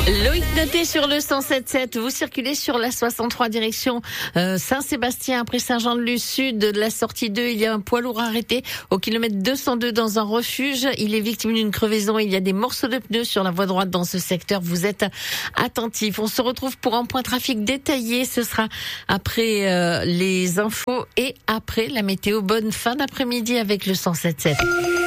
Loïc Noté sur le 107.7. Vous circulez sur la 63 direction Saint-Sébastien après Saint-Jean-de-Luz sud de la sortie 2. Il y a un poids lourd arrêté au kilomètre 202 dans un refuge. Il est victime d'une crevaison. Il y a des morceaux de pneus sur la voie droite dans ce secteur. Vous êtes attentifs. On se retrouve pour un point trafic détaillé. Ce sera après les infos et après la météo. Bonne fin d'après-midi avec le 107.7.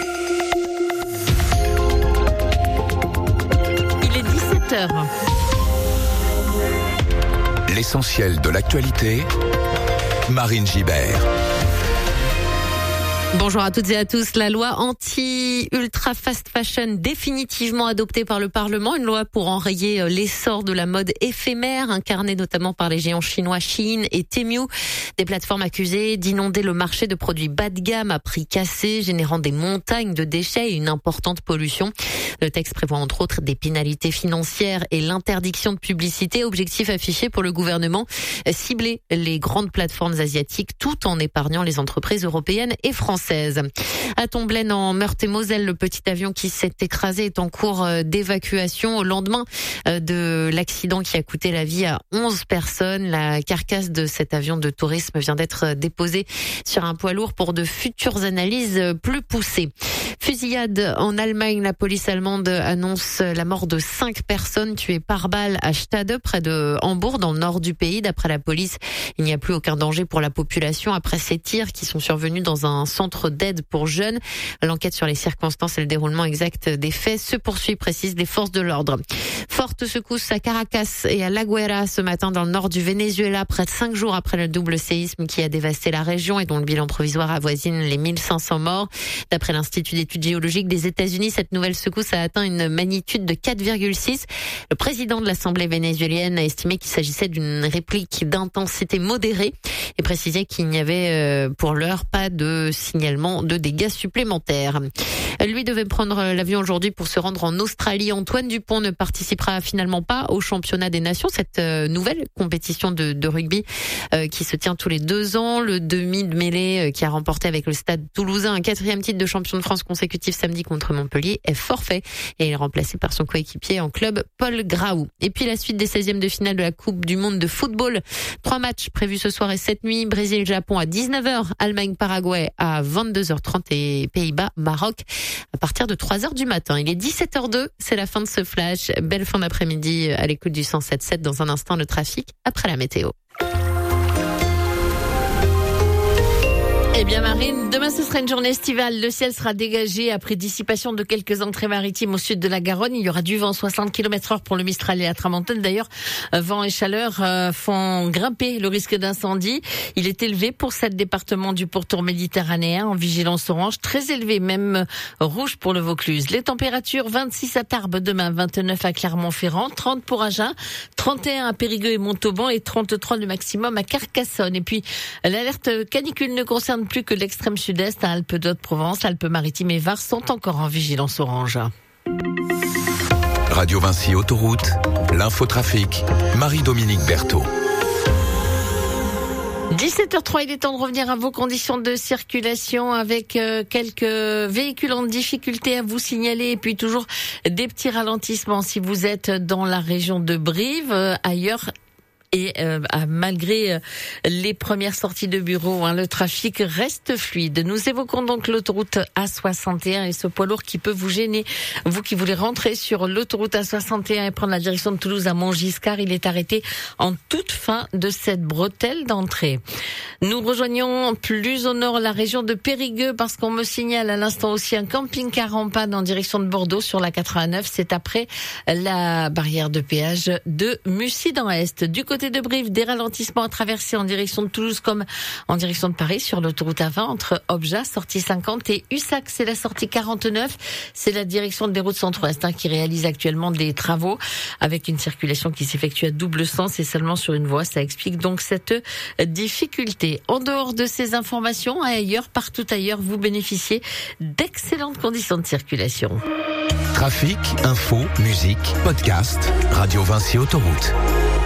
L'essentiel de l'actualité, Marine Gibert. Bonjour à toutes et à tous. La loi anti-ultra fast fashion définitivement adoptée par le Parlement. Une loi pour enrayer l'essor de la mode éphémère, incarnée notamment par les géants chinois Shein et Temu. Des plateformes accusées d'inonder le marché de produits bas de gamme à prix cassés, générant des montagnes de déchets et une importante pollution. Le texte prévoit entre autres des pénalités financières et l'interdiction de publicité. Objectif affiché pour le gouvernement, cibler les grandes plateformes asiatiques tout en épargnant les entreprises européennes et françaises. À Tomblaine, en Meurthe-et-Moselle, le petit avion qui s'est écrasé est en cours d'évacuation au lendemain de l'accident qui a coûté la vie à 11 personnes. La carcasse de cet avion de tourisme vient d'être déposée sur un poids lourd pour de futures analyses plus poussées. Fusillade en Allemagne, la police allemande annonce la mort de 5 personnes tuées par balle à Stade, près de Hambourg, dans le nord du pays. D'après la police, il n'y a plus aucun danger pour la population après ces tirs qui sont survenus dans un centre d'aide pour jeunes. L'enquête sur les circonstances et le déroulement exact des faits se poursuit, précisent les forces de l'ordre. Forte secousse à Caracas et à La Guaira ce matin dans le nord du Venezuela, près de 5 jours après le double séisme qui a dévasté la région et dont le bilan provisoire avoisine les 1500 morts. D'après l'Institut d'études géologiques des États-Unis, cette nouvelle secousse a atteint une magnitude de 4,6. Le président de l'Assemblée vénézuélienne a estimé qu'il s'agissait d'une réplique d'intensité modérée et précisé qu'il n'y avait pour l'heure pas de signalement de dégâts supplémentaires. Lui devait prendre l'avion aujourd'hui pour se rendre en Australie. Antoine Dupont ne participera finalement pas au championnat des nations, cette nouvelle compétition de rugby qui se tient tous les 2 ans. Le demi de mêlée qui a remporté avec le Stade Toulousain un 4e titre de champion de France consécutif samedi contre Montpellier est forfait et il est remplacé par son coéquipier en club Paul Graou. Et puis la suite des 16e de finale de la Coupe du Monde de football. 3 matchs prévus ce soir et cette nuit. Brésil-Japon à 19h, Allemagne-Paraguay à 22h30 et Pays-Bas-Maroc à partir de 3h du matin. Il est 17h02, c'est la fin de ce flash. Belle fin d'après-midi à l'écoute du 107.7. Dans un instant, le trafic après la météo. Eh bien Marine, demain ce sera une journée estivale. Le ciel sera dégagé après dissipation de quelques entrées maritimes au sud de la Garonne. Il y aura du vent 60 km/h pour le Mistral et la Tramontane. D'ailleurs, vent et chaleur font grimper le risque d'incendie. Il est élevé pour 7 départements du pourtour méditerranéen en vigilance orange. Très élevé, même rouge pour le Vaucluse. Les températures, 26 à Tarbes demain, 29 à Clermont-Ferrand, 30 pour Agen, 31 à Périgueux et Montauban et 33 le maximum à Carcassonne. Et puis, l'alerte canicule ne concerne plus que l'extrême sud-est, Alpes d'Haute-Provence, Alpes-Maritimes et Var sont encore en vigilance orange. Radio Vinci Autoroute, l'infotrafic, Marie-Dominique Berthaud. 17h03, il est temps de revenir à vos conditions de circulation avec quelques véhicules en difficulté à vous signaler et puis toujours des petits ralentissements si vous êtes dans la région de Brive, ailleurs. Et malgré les premières sorties de bureau, le trafic reste fluide. Nous évoquons donc l'autoroute A61 et ce poids lourd qui peut vous gêner. Vous qui voulez rentrer sur l'autoroute A61 et prendre la direction de Toulouse à Montgiscard, il est arrêté en toute fin de cette bretelle d'entrée. Nous rejoignons plus au nord la région de Périgueux parce qu'on me signale à l'instant aussi un camping-car en panne en direction de Bordeaux sur la 89. C'est après la barrière de péage de Mussy-dans-Est. Du côté de Brive, des ralentissements à traverser en direction de Toulouse comme en direction de Paris sur l'autoroute A20 entre Objat, sortie 50 et Ussac, c'est la sortie 49. C'est la direction des routes centre-ouest qui réalise actuellement des travaux avec une circulation qui s'effectue à double sens et seulement sur une voie. Ça explique donc cette difficulté. En dehors de ces informations, ailleurs, partout ailleurs, vous bénéficiez d'excellentes conditions de circulation. Trafic, info, musique, podcast, Radio Vinci Autoroute.